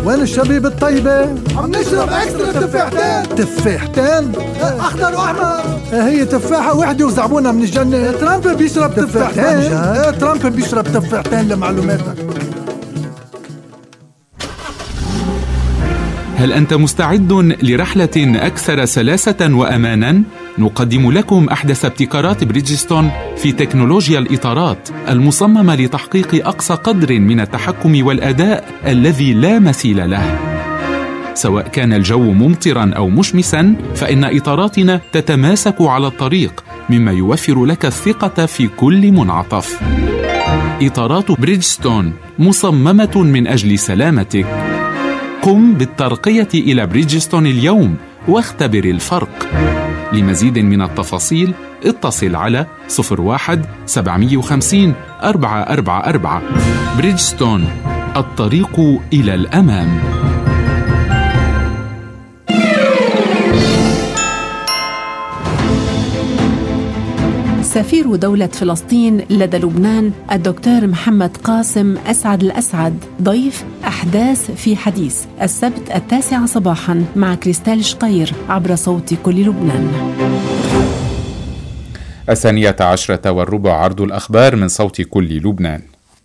وين الشبيب الطيبة؟ عم نشرب اكسترا تفاحتين. تفاحتين؟ اخضر واحمر. هي تفاحة وحدة وزعبونها من الجنة. ترامب بيشرب تفاحتين. ترامب بيشرب تفاحتين لمعلوماتك. هل أنت مستعد لرحلة أكثر سلاسة وأماناً؟ نقدم لكم أحدث ابتكارات بريدجستون في تكنولوجيا الإطارات المصممة لتحقيق أقصى قدر من التحكم والأداء الذي لا مثيل له. سواء كان الجو ممطراً أو مشمساً، فإن إطاراتنا تتماسك على الطريق، مما يوفر لك الثقة في كل منعطف. إطارات بريدجستون مصممة من أجل سلامتك. قم بالترقية إلى بريدجستون اليوم واختبر الفرق. لمزيد من التفاصيل اتصل على 01-750-444. بريدجستون، الطريق إلى الأمام. سفير دولة فلسطين لدى لبنان الدكتور محمد قاسم أسعد الأسعد ضيف أحداث في حديث السبت 9 صباحا مع كريستال شقير عبر صوت كل لبنان. 12:15 عرض الأخبار من صوت كل لبنان.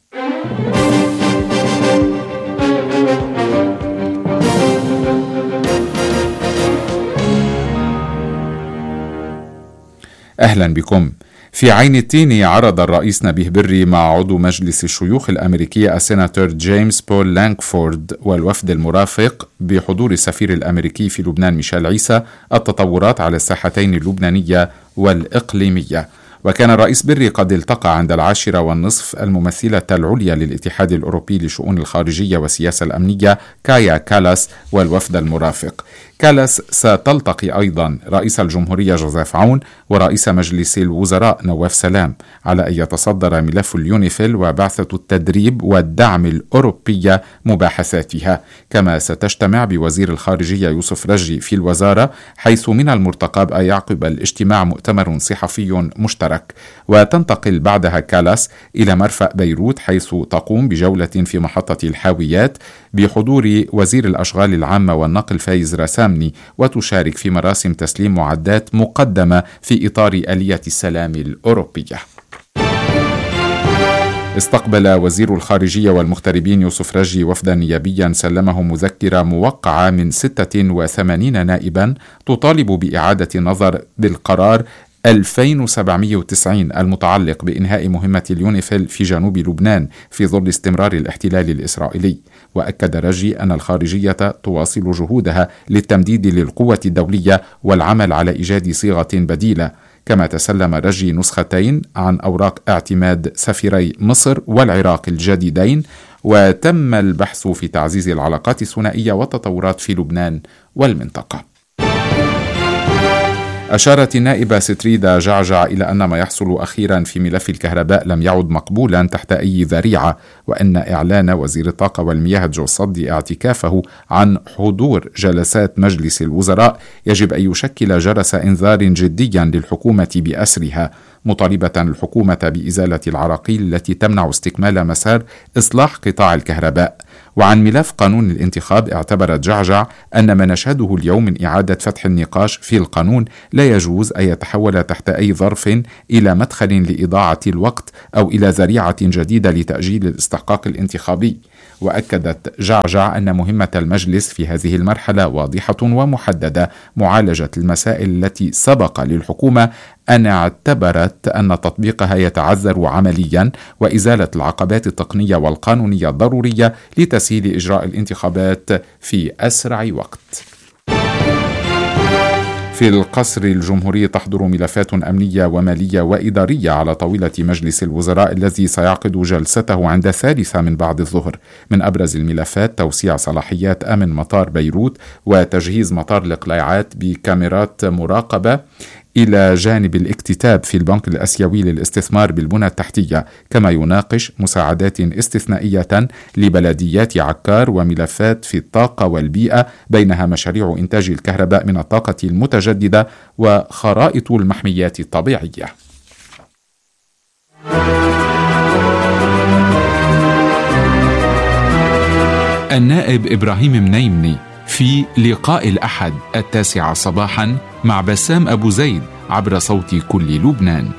أهلا بكم. في عين التين عرض الرئيس نبيه بري مع عضو مجلس الشيوخ الأمريكي السيناتور جيمس بول لانكفورد والوفد المرافق بحضور السفير الأمريكي في لبنان ميشيل عيسى التطورات على الساحتين اللبنانية والإقليمية. وكان الرئيس بري قد التقى عند 10:30 الممثلة العليا للاتحاد الأوروبي لشؤون الخارجية والسياسة الأمنية كايا كالاس والوفد المرافق. كالاس ستلتقي أيضا رئيس الجمهورية جوزيف عون ورئيس مجلس الوزراء نواف سلام على أن يتصدر ملف اليونيفيل وبعثة التدريب والدعم الأوروبية مباحثاتها. كما ستجتمع بوزير الخارجية يوسف رجي في الوزارة، حيث من المرتقب أن يعقب الاجتماع مؤتمر صحفي مشترك. وتنتقل بعدها كالاس إلى مرفأ بيروت، حيث تقوم بجولة في محطة الحاويات بحضور وزير الأشغال العامة والنقل فايز رسامني، وتشارك في مراسم تسليم معدات مقدمة في إطار آلية السلام الأوروبية. استقبل وزير الخارجية والمغتربين يوسف رجي وفدا نيابيا سلمه مذكرة موقعة من 86 نائبا تطالب بإعادة النظر بالقرار 2790 المتعلق بإنهاء مهمة اليونيفيل في جنوب لبنان في ظل استمرار الاحتلال الإسرائيلي. وأكد رجي أن الخارجية تواصل جهودها للتمديد للقوة الدولية والعمل على إيجاد صيغة بديلة. كما تسلم رجي نسختين عن أوراق اعتماد سفيري مصر والعراق الجديدين. وتم البحث في تعزيز العلاقات الثنائية والتطورات في لبنان والمنطقة. أشارت النائبة ستريدا جعجع إلى أن ما يحصل أخيرا في ملف الكهرباء لم يعد مقبولا تحت أي ذريعة، وأن إعلان وزير الطاقة والمياه جو صدي اعتكافه عن حضور جلسات مجلس الوزراء يجب أن يشكل جرس إنذار جديا للحكومة بأسرها، مطالبة الحكومة بإزالة العراقيل التي تمنع استكمال مسار إصلاح قطاع الكهرباء. وعن ملف قانون الانتخاب اعتبرت جعجع أن ما نشهده اليوم من إعادة فتح النقاش في القانون لا يجوز أن يتحول تحت أي ظرف إلى مدخل لإضاعة الوقت أو إلى ذريعة جديدة لتأجيل الاستحقاق الانتخابي. وأكدت جعجع أن مهمة المجلس في هذه المرحلة واضحة ومحددة: معالجة المسائل التي سبق للحكومة أن اعتبرت أن تطبيقها يتعذر عمليا، وإزالة العقبات التقنية والقانونية الضرورية لتسهيل إجراء الانتخابات في أسرع وقت. في القصر الجمهوري تحضر ملفات أمنية ومالية وإدارية على طاولة مجلس الوزراء الذي سيعقد جلسته عند 3 من بعد الظهر. من أبرز الملفات توسيع صلاحيات أمن مطار بيروت وتجهيز مطار القليعات بكاميرات مراقبة، إلى جانب الاكتتاب في البنك الآسيوي للاستثمار بالبنى التحتية. كما يناقش مساعدات استثنائية لبلديات عكار وملفات في الطاقة والبيئة، بينها مشاريع إنتاج الكهرباء من الطاقة المتجددة وخرائط المحميات الطبيعية. النائب إبراهيم منيمني في لقاء الأحد 9 صباحا مع بسام أبو زيد عبر صوت كل لبنان.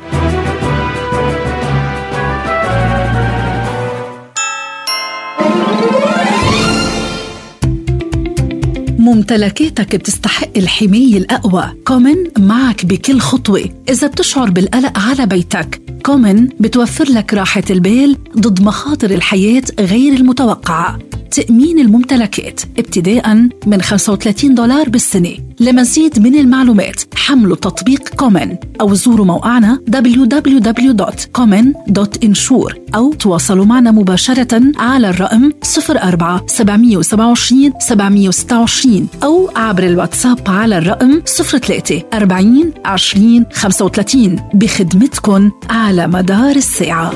ممتلكاتك بتستحق الحماية الأقوى. كومن معك بكل خطوة. إذا بتشعر بالقلق على بيتك، كومن بتوفر لك راحة البال ضد مخاطر الحياة غير المتوقعة. تأمين الممتلكات ابتداءً من $35 بالسنة. لمزيد من المعلومات حملوا تطبيق كومن أو زوروا موقعنا www.common.insure أو تواصلوا معنا مباشرة على الرقم 04-727-726 أو عبر الواتساب على الرقم 03-40-20-35 بخدمتكن على مدار الساعة.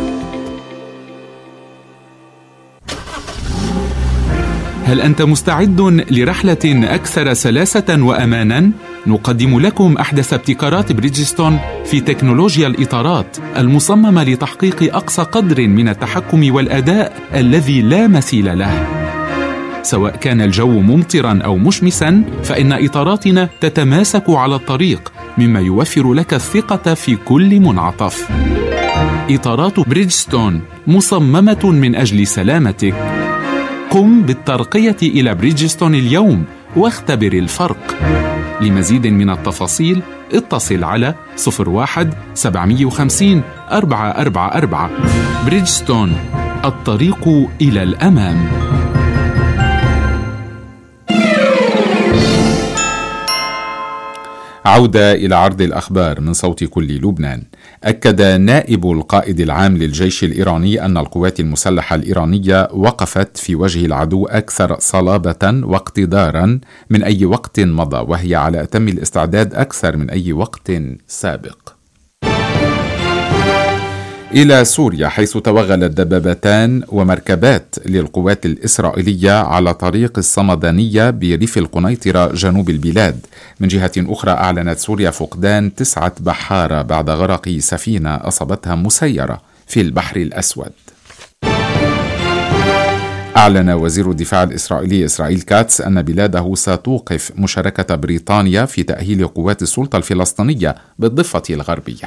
هل أنت مستعد لرحلة أكثر سلاسة وأماناً؟ نقدم لكم أحدث ابتكارات بريدجستون في تكنولوجيا الإطارات المصممة لتحقيق أقصى قدر من التحكم والأداء الذي لا مثيل له. سواء كان الجو ممطراً أو مشمساً، فإن إطاراتنا تتماسك على الطريق، مما يوفر لك الثقة في كل منعطف. إطارات بريدجستون مصممة من أجل سلامتك. قم بالترقية إلى بريدجستون اليوم واختبر الفرق. لمزيد من التفاصيل اتصل على 01-750-444. بريدجستون، الطريق إلى الأمام. عودة إلى عرض الأخبار من صوت كل لبنان. أكد نائب القائد العام للجيش الإيراني أن القوات المسلحة الإيرانية وقفت في وجه العدو أكثر صلابة واقتدارا من أي وقت مضى، وهي على أتم الاستعداد أكثر من أي وقت سابق. إلى سوريا، حيث توغلت دبابتان ومركبات للقوات الإسرائيلية على طريق الصمدانية بريف القنيطرة جنوب البلاد. من جهة أخرى، أعلنت سوريا فقدان 9 بحارة بعد غرق سفينة أصابتها مسيرة في البحر الأسود. أعلن وزير الدفاع الإسرائيلي إسرائيل كاتس أن بلاده ستوقف مشاركة بريطانيا في تأهيل قوات السلطة الفلسطينية بالضفة الغربية.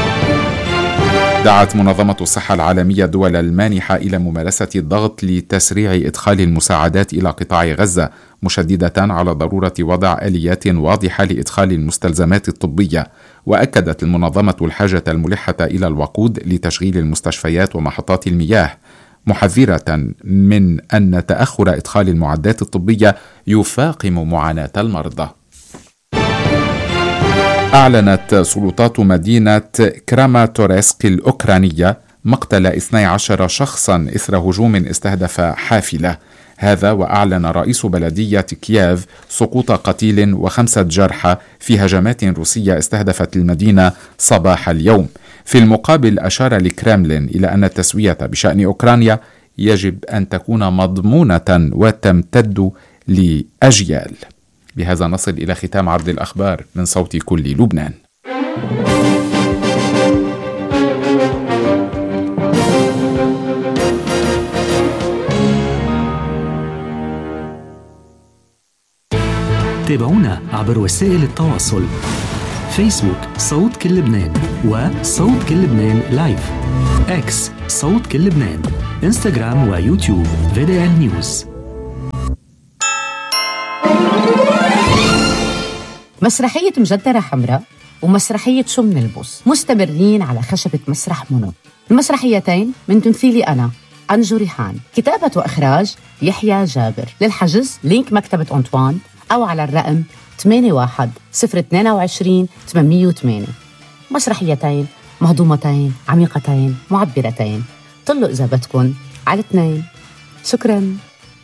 دعت منظمة الصحة العالمية دول المانحة إلى ممارسة الضغط لتسريع إدخال المساعدات إلى قطاع غزة، مشددة على ضرورة وضع آليات واضحة لإدخال المستلزمات الطبية. وأكدت المنظمة الحاجة الملحة إلى الوقود لتشغيل المستشفيات ومحطات المياه، محذرة من أن تأخر إدخال المعدات الطبية يفاقم معاناة المرضى. أعلنت سلطات مدينة كراماتورسك الأوكرانية مقتل 12 شخصا إثر هجوم استهدف حافلة. هذا وأعلن رئيس بلدية كييف سقوط قتيل و5 جرحى في هجمات روسية استهدفت المدينة صباح اليوم. في المقابل، أشار الكرملين إلى أن التسوية بشأن أوكرانيا يجب أن تكون مضمونة وتمتد لأجيال. بهذا نصل إلى ختام عرض الأخبار من صوت كل لبنان. تابعونا عبر وسائل التواصل: فيسبوك صوت كل لبنان وصوت كل لبنان لايف، اكس صوت كل لبنان، انستغرام ويوتيوب VDL نيوز. مسرحية مجدرة حمراء ومسرحية شو منلبس مستمرين على خشبة مسرح منى. المسرحيتين من تمثيلي أنا أنجو ريحان، كتابة وإخراج يحيى جابر. للحجز لينك مكتبة أنطوان أو على الرقم 81-022-808. مسرحيتين مهضومتين عميقتين معبرتين. طلوا إذا بدكن على 2. شكراً.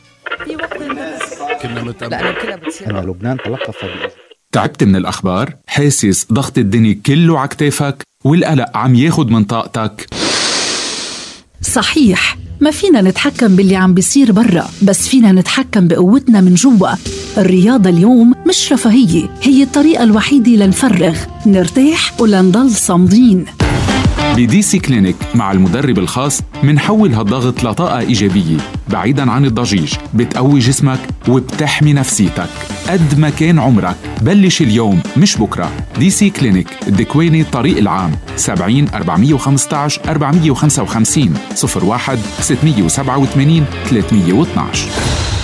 أن لبنان تلقف. تعبت من الأخبار؟ حاسس ضغط الدنيا كله على كتافك والقلق عم ياخد من طاقتك؟ صحيح، ما فينا نتحكم باللي عم بيصير برا، بس فينا نتحكم بقوتنا من جوا. الرياضة اليوم مش رفاهية، هي الطريقة الوحيدة لنفرغ، نرتاح ولنضل صامدين. بدي سي كلينيك مع المدرب الخاص منحول هالضغط لطاقة إيجابية بعيداً عن الضجيج، بتقوي جسمك وبتحمي نفسيتك. قد ما كان عمرك بلش اليوم مش بكرة. دي سي كلينيك الدكويني طريق العام 70 415 455 01 687 312.